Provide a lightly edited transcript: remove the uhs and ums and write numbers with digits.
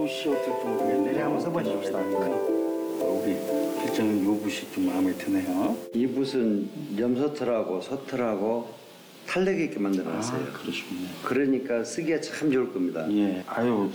붓이 어떨지 모르겠네. 네, 한번 써보십시다. 우리 필장님 요 붓이 좀 마음에 드네요. 이 붓은 염소털하고 소털하고 탄력 있게 만들어놨어요. 그러시군요. 그러니까 쓰기가 참 좋을 겁니다. 예. 아유